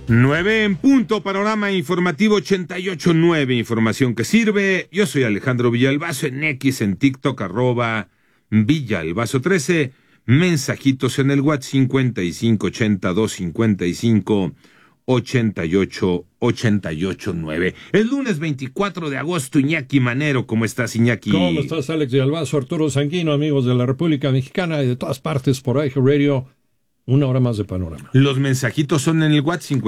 9 en punto, panorama informativo 88.9, información que sirve. Yo soy Alejandro Villalbazo, en X, en TikTok, @Villalbazo13. Mensajitos en el WhatsApp 5582558889. Es lunes 24 de agosto, Iñaki Manero. ¿Cómo estás, Iñaki? ¿Cómo estás, Alex Villalbazo, Arturo Sanguino, amigos de la República Mexicana y de todas partes por iHeart Radio? Una hora más de panorama. Los mensajitos son en el WhatsApp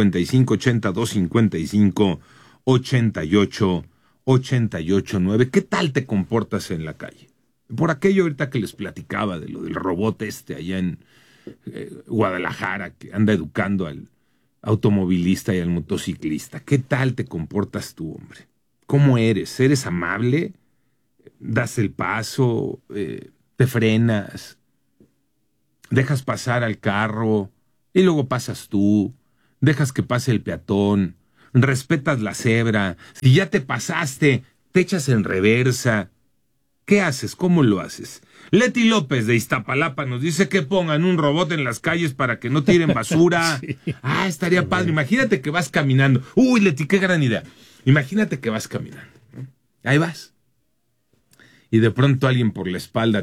5582558889. ¿Qué tal te comportas en la calle? Por aquello ahorita que les platicaba de lo del robot allá en Guadalajara, que anda educando al automovilista y al motociclista. ¿Qué tal te comportas tú, hombre? ¿Cómo eres? ¿Eres amable? ¿Das el paso? ¿Te frenas? ¿Dejas pasar al carro y luego pasas tú? ¿Dejas que pase el peatón? ¿Respetas la cebra? Si ya te pasaste, te echas en reversa. ¿Qué haces? ¿Cómo lo haces? Leti López de Iztapalapa nos dice que pongan un robot en las calles para que no tiren basura. Sí. Estaría padre. Imagínate que vas caminando. Uy, Leti, qué gran idea. Imagínate que vas caminando, ¿no? Ahí vas. Y de pronto alguien por la espalda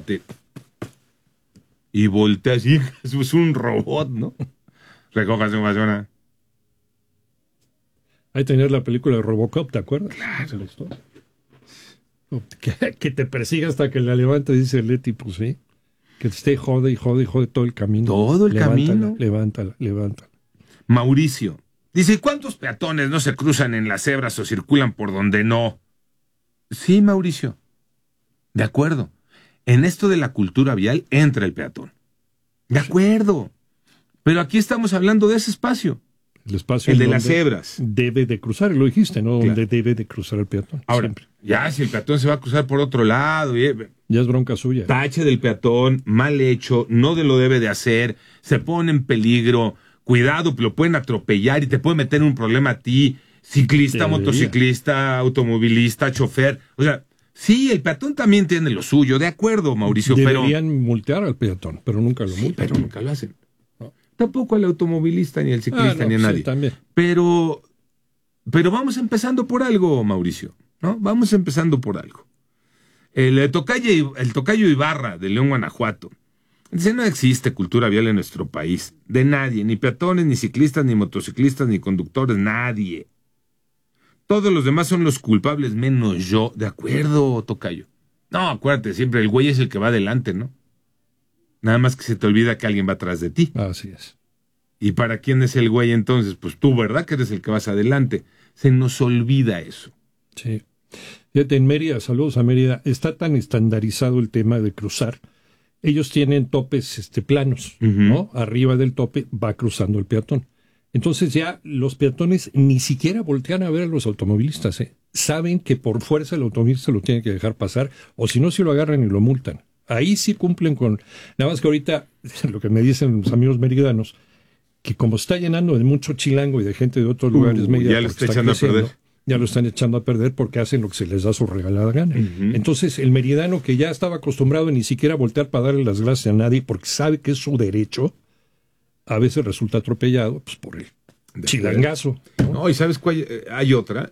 y volteas y es un robot, ¿no? Recojas su basura. Ahí tenías la película de Robocop, ¿te acuerdas? Claro. Que te persiga hasta que la levanta, dice Leti, pues sí. Que te esté jode todo el camino. Todo el camino. Levántala. Mauricio dice, ¿cuántos peatones no se cruzan en las cebras o circulan por donde no? Sí, Mauricio. De acuerdo. En esto de la cultura vial entra el peatón. De acuerdo. Pero aquí estamos hablando de ese espacio. El espacio el de las cebras. Debe de cruzar, lo dijiste, ¿no? Claro. Donde debe de cruzar el peatón. Ahora, siempre. Ya si el peatón se va a cruzar por otro lado. Ya es bronca suya. Tache del peatón, mal hecho, no lo debe de hacer, se pone en peligro, cuidado, lo pueden atropellar y te puede meter en un problema a ti, ciclista, motociclista, automovilista, chofer. O sea, sí, el peatón también tiene lo suyo, de acuerdo, Mauricio. Deberían multar al peatón, pero nunca lo multan. Pero nunca lo hacen. No. Tampoco al automovilista, ni al ciclista, ni a nadie. Sí, también. Pero vamos empezando por algo, Mauricio, ¿no? Vamos empezando por algo. El tocayo Ibarra, de León, Guanajuato, dice, no existe cultura vial en nuestro país, de nadie, ni peatones, ni ciclistas, ni motociclistas, ni conductores, nadie. Todos los demás son los culpables, menos yo. De acuerdo, tocayo. No, acuérdate, siempre el güey es el que va adelante, ¿no? Nada más que se te olvida que alguien va atrás de ti. Así es. ¿Y para quién es el güey entonces? Pues tú, ¿verdad? Que eres el que vas adelante. Se nos olvida eso. Sí. Fíjate, en Mérida, saludos a Mérida, está tan estandarizado el tema de cruzar. Ellos tienen topes planos, ¿no? Arriba del tope va cruzando el peatón. Entonces ya los peatones ni siquiera voltean a ver a los automovilistas, ¿eh? Saben que por fuerza el automovilista lo tiene que dejar pasar, o si no, si lo agarran y lo multan. Ahí sí cumplen con... Nada más que ahorita, lo que me dicen los amigos meridanos, que como está llenando de mucho chilango y de gente de otros lugares, Mérida, ya lo está echando a perder. Ya lo están echando a perder porque hacen lo que se les da su regalada gana. Entonces, el meridano que ya estaba acostumbrado a ni siquiera voltear para darle las gracias a nadie porque sabe que es su derecho, a veces resulta atropellado pues por el chilangazo. No, y ¿sabes cuál? Hay otra,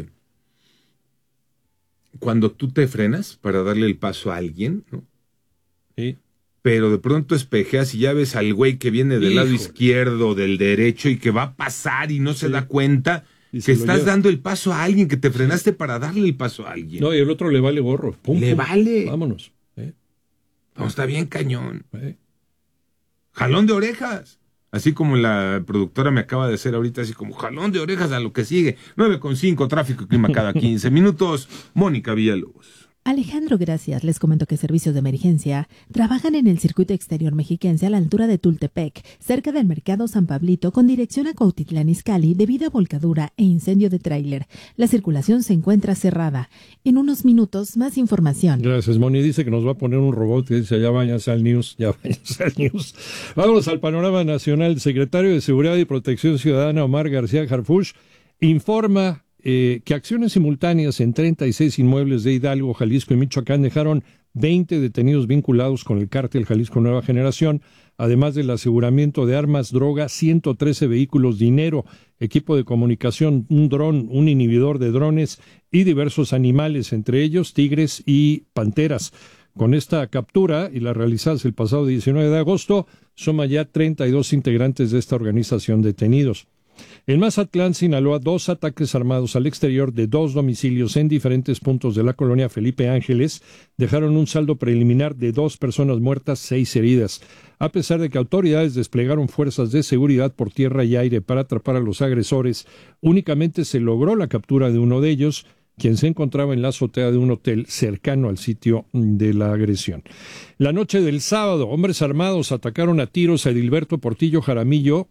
cuando tú te frenas para darle el paso a alguien, ¿no? Sí. Pero de pronto espejeas y ya ves al güey que viene del lado izquierdo, del derecho, y que va a pasar y no se da cuenta que estás dando el paso a alguien, que te frenaste para darle el paso a alguien. No, y el otro le vale gorro. Pum, le vale. Vámonos. No, está bien cañón. Jalón de orejas. Así como la productora me acaba de hacer ahorita, así como jalón de orejas a lo que sigue. 9:5, tráfico y clima cada 15 minutos. Mónica Villalobos. Alejandro, gracias. Les comento que servicios de emergencia trabajan en el circuito exterior mexiquense a la altura de Tultepec, cerca del mercado San Pablito, con dirección a Cuautitlán Izcalli, debido a volcadura e incendio de tráiler. La circulación se encuentra cerrada. En unos minutos, más información. Gracias, Moni. Dice que nos va a poner un robot que dice, ya váyanse al news. Vámonos al panorama nacional. El secretario de Seguridad y Protección Ciudadana, Omar García Harfuch, informa que acciones simultáneas en 36 inmuebles de Hidalgo, Jalisco y Michoacán dejaron 20 detenidos vinculados con el cártel Jalisco Nueva Generación, además del aseguramiento de armas, droga, 113 vehículos, dinero, equipo de comunicación, un dron, un inhibidor de drones y diversos animales, entre ellos tigres y panteras. Con esta captura y las realizadas el pasado 19 de agosto, suma ya 32 integrantes de esta organización detenidos. En Mazatlán, Sinaloa, 2 ataques armados al exterior de 2 domicilios en diferentes puntos de la colonia Felipe Ángeles dejaron un saldo preliminar de 2 personas muertas, 6 heridas. A pesar de que autoridades desplegaron fuerzas de seguridad por tierra y aire para atrapar a los agresores, únicamente se logró la captura de uno de ellos, quien se encontraba en la azotea de un hotel cercano al sitio de la agresión. La noche del sábado, hombres armados atacaron a tiros a Edilberto Portillo Jaramillo,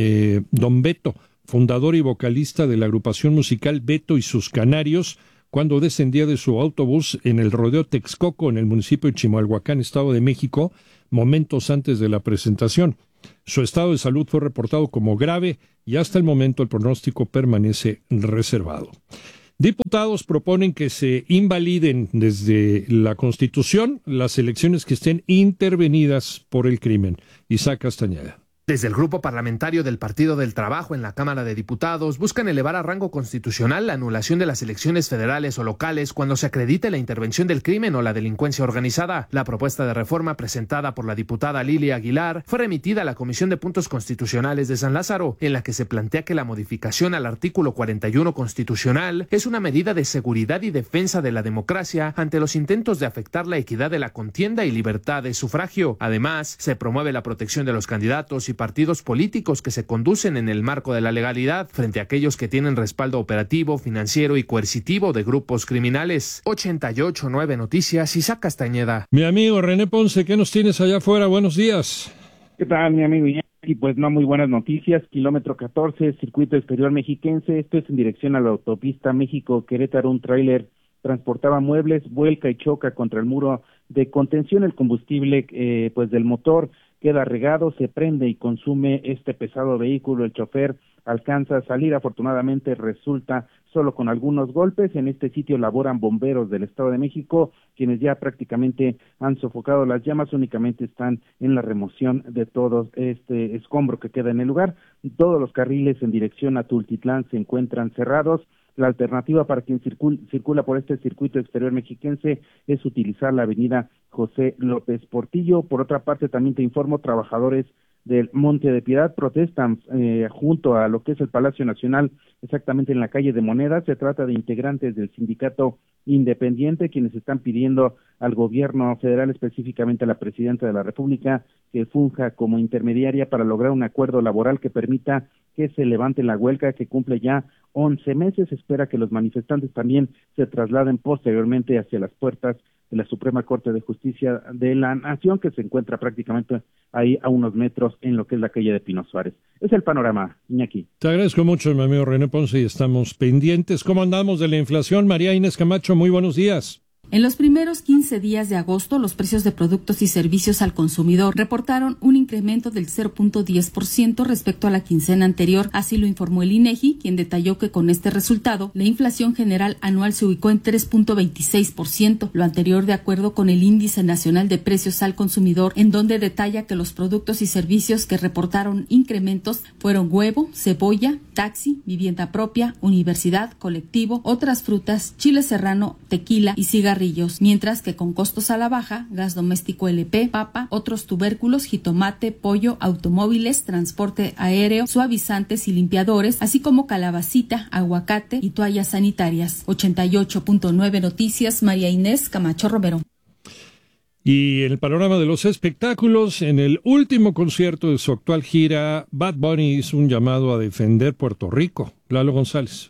Don Beto, fundador y vocalista de la agrupación musical Beto y sus Canarios, cuando descendía de su autobús en el Rodeo Texcoco, en el municipio de Chimalhuacán, Estado de México, momentos antes de la presentación. Su estado de salud fue reportado como grave y hasta el momento el pronóstico permanece reservado. Diputados proponen que se invaliden desde la Constitución las elecciones que estén intervenidas por el crimen. Isaac Castañeda. Desde el Grupo Parlamentario del Partido del Trabajo en la Cámara de Diputados buscan elevar a rango constitucional la anulación de las elecciones federales o locales cuando se acredite la intervención del crimen o la delincuencia organizada. La propuesta de reforma presentada por la diputada Lilia Aguilar fue remitida a la Comisión de Puntos Constitucionales de San Lázaro, en la que se plantea que la modificación al artículo 41 constitucional es una medida de seguridad y defensa de la democracia ante los intentos de afectar la equidad de la contienda y libertad de sufragio. Además, se promueve la protección de los candidatos y partidos políticos que se conducen en el marco de la legalidad frente a aquellos que tienen respaldo operativo, financiero y coercitivo de grupos criminales. 88.9 Noticias, Isaac Castañeda. Mi amigo René Ponce, ¿qué nos tienes allá afuera? Buenos días. ¿Qué tal, mi amigo Iñaki? Pues no muy buenas noticias. Kilómetro 14, circuito exterior mexiquense. Esto es en dirección a la autopista México-Querétaro. Un tráiler transportaba muebles, vuelca y choca contra el muro de contención. El combustible pues del motor queda regado, se prende y consume este pesado vehículo. El chofer alcanza a salir, afortunadamente resulta solo con algunos golpes. En este sitio laboran bomberos del Estado de México, quienes ya prácticamente han sofocado las llamas, únicamente están en la remoción de todo este escombro que queda en el lugar. Todos los carriles en dirección a Tultitlán se encuentran cerrados. La alternativa para quien circula por este circuito exterior mexiquense es utilizar la avenida José López Portillo. Por otra parte, también te informo, trabajadores del Monte de Piedad protestan junto a lo que es el Palacio Nacional, exactamente en la calle de Moneda. Se trata de integrantes del sindicato independiente, quienes están pidiendo al gobierno federal, específicamente a la presidenta de la República, que funja como intermediaria para lograr un acuerdo laboral que permita que se levante la huelga, que cumple ya 11 meses. Espera que los manifestantes también se trasladen posteriormente hacia las puertas de la Suprema Corte de Justicia de la Nación, que se encuentra prácticamente ahí a unos metros en lo que es la calle de Pino Suárez. Es el panorama, Iñaki. Te agradezco mucho, mi amigo René Ponce, y estamos pendientes. ¿Cómo andamos de la inflación? María Inés Camacho, muy buenos días. En los primeros 15 días de agosto, los precios de productos y servicios al consumidor reportaron un incremento del 0.10% respecto a la quincena anterior. Así lo informó el INEGI, quien detalló que con este resultado, la inflación general anual se ubicó en 3.26%, lo anterior de acuerdo con el Índice Nacional de Precios al Consumidor, en donde detalla que los productos y servicios que reportaron incrementos fueron huevo, cebolla, taxi, vivienda propia, universidad, colectivo, otras frutas, chile serrano, tequila y cigarrillos, mientras que con costos a la baja, gas doméstico LP, papa, otros tubérculos, jitomate, pollo, automóviles, transporte aéreo, suavizantes y limpiadores, así como calabacita, aguacate y toallas sanitarias. 88.9 Noticias, María Inés Camacho Romero. Y en el panorama de los espectáculos, en el último concierto de su actual gira, Bad Bunny hizo un llamado a defender Puerto Rico. Lalo González.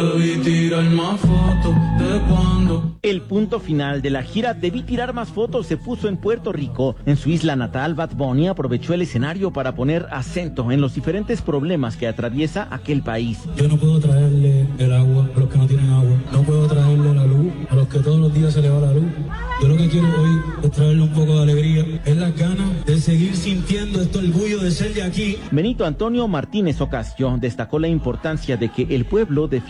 El punto final de la gira Debí tirar más fotos se puso en Puerto Rico. En su isla natal, Bad Bunny aprovechó el escenario para poner acento en los diferentes problemas que atraviesa aquel país. Yo no puedo traerle el agua a los que no tienen agua. No puedo traerle la luz a los que todos los días se les va la luz. Yo lo que quiero hoy es traerle un poco de alegría. Es las ganas de seguir sintiendo este orgullo de ser de aquí. Benito Antonio Martínez Ocasio destacó la importancia de que el pueblo defienda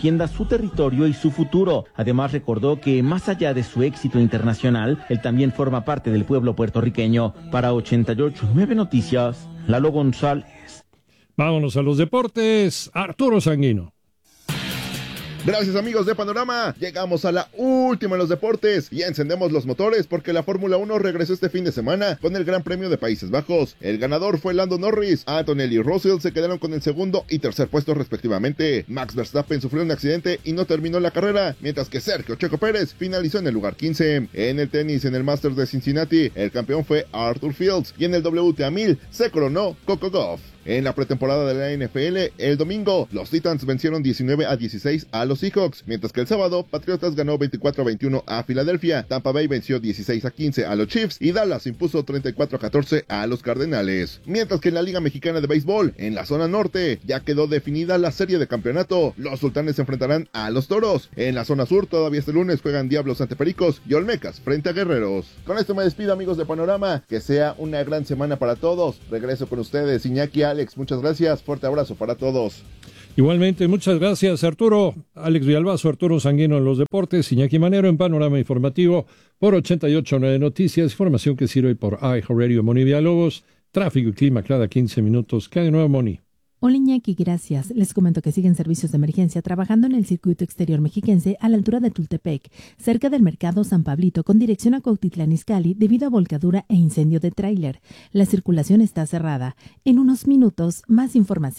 defienda su territorio y su futuro. Además, recordó que más allá de su éxito internacional, él también forma parte del pueblo puertorriqueño. Para 88.9 Noticias, Lalo González. Vámonos a los deportes. Arturo Sanguino. Gracias amigos de Panorama, llegamos a la última en los deportes y encendemos los motores porque la Fórmula 1 regresó este fin de semana con el Gran Premio de Países Bajos. El ganador fue Lando Norris, Antonelli y Russell se quedaron con el segundo y tercer puesto respectivamente. Max Verstappen sufrió un accidente y no terminó la carrera, mientras que Sergio Checo Pérez finalizó en el lugar 15. En el tenis, en el Masters de Cincinnati, el campeón fue Arthur Fields y en el WTA 1000 se coronó Coco Gauff. En la pretemporada de la NFL, el domingo, los Titans vencieron 19-16 a los Seahawks, mientras que el sábado, Patriotas ganó 24-21 a Filadelfia, Tampa Bay venció 16-15 a los Chiefs y Dallas impuso 34-14 a los Cardenales. Mientras que en la Liga Mexicana de Béisbol, en la zona norte, ya quedó definida la serie de campeonato. Los Sultanes se enfrentarán a los Toros. En la zona sur, todavía este lunes juegan Diablos ante Pericos y Olmecas frente a Guerreros. Con esto me despido amigos de Panorama, que sea una gran semana para todos. Regreso con ustedes, Iñaki, Alex, muchas gracias, fuerte abrazo para todos. Igualmente, muchas gracias Arturo. Alex Villalbazo, Arturo Sanguino en los deportes, Iñaki Manero en Panorama Informativo por 88.9 Noticias, información que sirve por iHeartRadio. Moni Villalobos, tráfico y clima cada 15 minutos. ¿Qué hay de nuevo, Moni? Hola Iñaki, gracias. Les comento que siguen servicios de emergencia trabajando en el circuito exterior mexiquense a la altura de Tultepec, cerca del mercado San Pablito, con dirección a Cuautitlán Izcalli debido a volcadura e incendio de tráiler. La circulación está cerrada. En unos minutos, más información.